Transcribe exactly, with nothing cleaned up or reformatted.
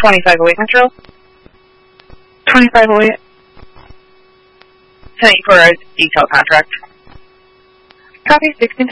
twenty-five oh eight Metro. twenty-five oh eight. Sent you for a detail contract. Copy, sixteen